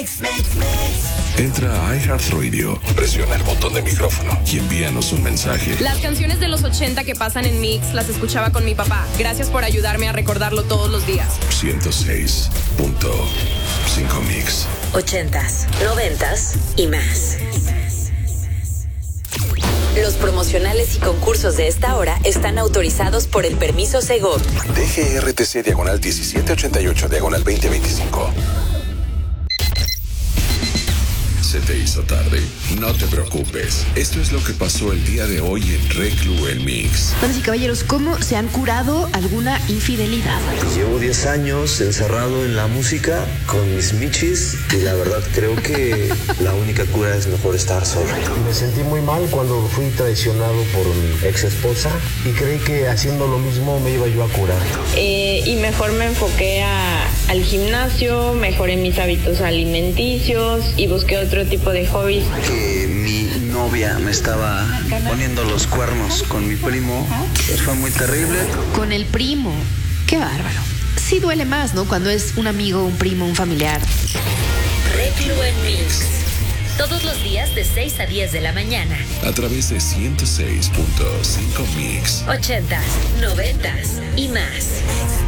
Entra a iHeartRadio, presiona el botón de micrófono y envíanos un mensaje. Las canciones de los 80 que pasan en Mix las escuchaba con mi papá. Gracias por ayudarme a recordarlo todos los días. 106.5 Mix. 80s, 90s y más. Los promocionales y concursos de esta hora están autorizados por el permiso Segov. DGRTC /1788/2025. Se te hizo tarde. No te preocupes. Esto es lo que pasó el día de hoy en Reclu El Mix. Damas y caballeros, ¿cómo se han curado alguna infidelidad? Llevo 10 años encerrado en la música con mis michis y la verdad creo que la única cura es mejor estar solo. Me sentí muy mal cuando fui traicionado por mi ex esposa y creí que haciendo lo mismo me iba yo a curar. Y mejor me enfoqué al gimnasio, mejoré mis hábitos alimenticios y busqué otro tipo de hobbies. Que mi novia me estaba poniendo los cuernos con mi primo, pues fue muy terrible. Con el primo. Qué bárbaro. Sí duele más, ¿no? Cuando es un amigo, un primo, un familiar. Reclu en Mix. Todos los días de 6 a 10 de la mañana. A través de 106.5 Mix. 80s, 90s y más.